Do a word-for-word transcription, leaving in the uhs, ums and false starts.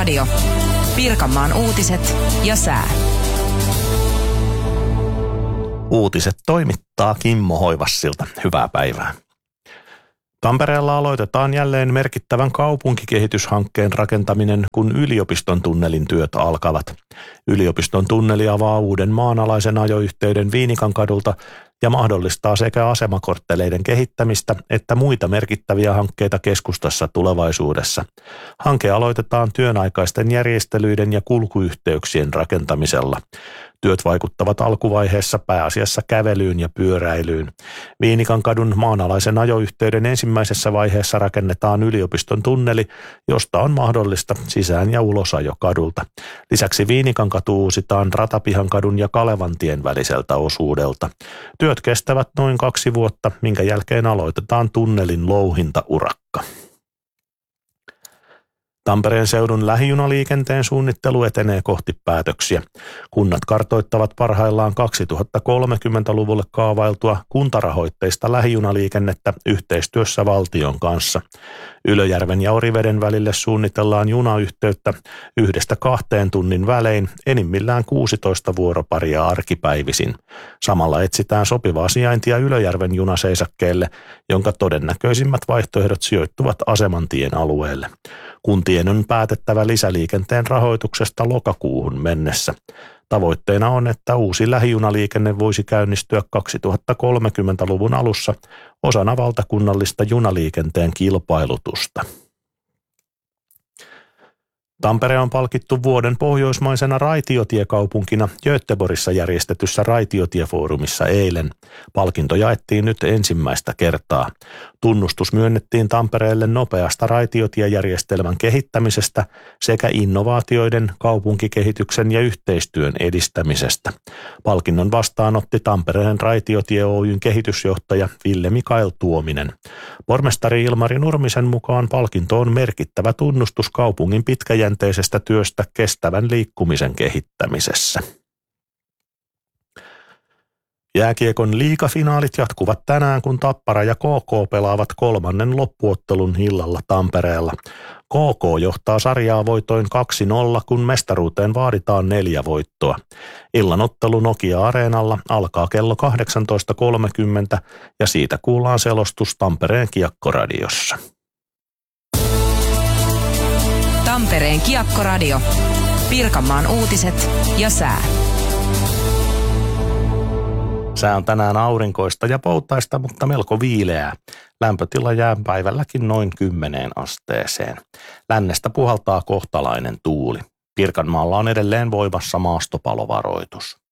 Kiakko-radio. Pirkanmaan uutiset ja sää. Uutiset toimittaa Kimmo Hoivassilta. Hyvää päivää. Tampereella aloitetaan jälleen merkittävän kaupunkikehityshankkeen rakentaminen, kun yliopiston tunnelin työt alkavat. Yliopiston tunneli avaa uuden maanalaisen ajoyhteyden Viinikankadulta ja mahdollistaa sekä asemakortteleiden kehittämistä että muita merkittäviä hankkeita keskustassa tulevaisuudessa. Hanke aloitetaan työnaikaisten järjestelyiden ja kulkuyhteyksien rakentamisella. Työt vaikuttavat alkuvaiheessa pääasiassa kävelyyn ja pyöräilyyn. Viinikankadun maanalaisen ajoyhteyden ensimmäisessä vaiheessa rakennetaan yliopiston tunneli, josta on mahdollista sisään- ja ulosajo kadulta. Lisäksi Viinikankatu uusitaan Ratapihankadun ja Kalevantien väliseltä osuudelta. Työt kestävät noin kaksi vuotta, minkä jälkeen aloitetaan tunnelin louhintaurakka. Tampereen seudun lähijunaliikenteen suunnittelu etenee kohti päätöksiä. Kunnat kartoittavat parhaillaan kaksituhattakolmekymmentäluvulle kaavailtua kuntarahoitteista lähijunaliikennettä yhteistyössä valtion kanssa. Ylöjärven ja Oriveden välille suunnitellaan junayhteyttä yhdestä kahteen tunnin välein enimmillään kuusitoista vuoroparia arkipäivisin. Samalla etsitään sopivaa sijaintia Ylöjärven junaseisakkeelle, jonka todennäköisimmät vaihtoehdot sijoittuvat Asemantien alueelle. Kuntien on päätettävä lisäliikenteen rahoituksesta lokakuuhun mennessä. Tavoitteena on, että uusi lähijunaliikenne voisi käynnistyä kaksituhattakolmekymmentäluvun alussa osana valtakunnallista junaliikenteen kilpailutusta. Tampere on palkittu vuoden pohjoismaisena raitiotiekaupunkina Göteborgissa järjestetyssä raitiotiefoorumissa eilen. Palkinto jaettiin nyt ensimmäistä kertaa. Tunnustus myönnettiin Tampereelle nopeasta raitiotiejärjestelmän kehittämisestä sekä innovaatioiden, kaupunkikehityksen ja yhteistyön edistämisestä. Palkinnon vastaanotti Tampereen raitiotie Oy:n kehitysjohtaja Ville Mikael Tuominen. Pormestari Ilmari Nurmisen mukaan palkinto on merkittävä tunnustus kaupungin pitkäjänteisestä työstä kestävän liikkumisen kehittämisessä. Jääkiekon liigafinaalit jatkuvat tänään, kun Tappara ja K K pelaavat kolmannen loppuottelun illalla Tampereella. K K johtaa sarjaa voitoin kaksi nolla, kun mestaruuteen vaaditaan neljä voittoa. Illan ottelu Nokia-areenalla alkaa kello kahdeksantoista kolmekymmentä ja siitä kuullaan selostus Tampereen Kiakko-radiossa. Tampereen Kiakko-radio. Pirkanmaan uutiset ja sää. Sää on tänään aurinkoista ja poutaista, mutta melko viileää. Lämpötila jää päivälläkin noin kymmeneen asteeseen. Lännestä puhaltaa kohtalainen tuuli. Pirkanmaalla on edelleen voimassa maastopalovaroitus.